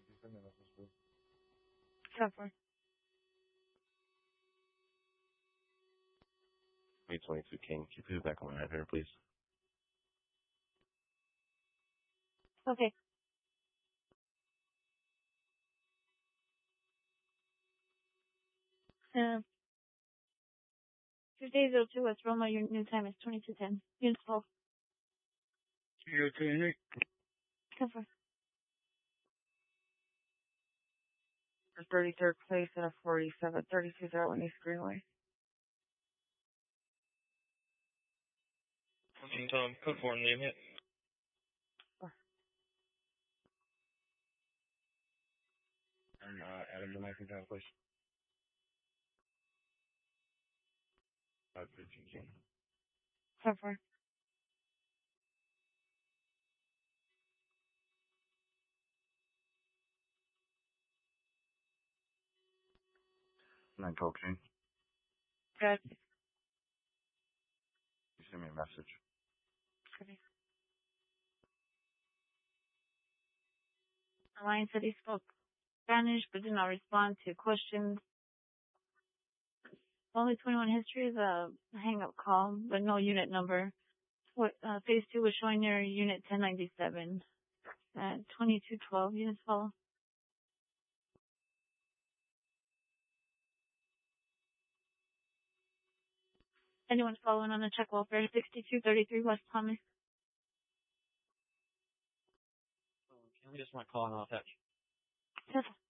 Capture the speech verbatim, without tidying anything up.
Cover. eight twenty-two King. Keep it back on right here, please. Okay. Uh, Tuesday zero two West Roma, your new time is twenty-two ten. Unit twelve. zero two Henry. Cover. For thirty-third place at a forty-seven thirty-two zero East Greenway. fourteen Tom, code four name hit. And uh, Adam, the knife and down, please. five fifteen King. Cover. nine twelve King. Good. You send me a message. Okay. The line said he spoke Spanish but did not respond to questions. Only twenty-one history is a hang-up call, but no unit number. What, uh, phase two was showing your unit ten ninety-seven at twenty-two twelve. Units follow. Anyone following on the check welfare? sixty-two thirty-three West Thomas. Can we just want calling off that? Yes.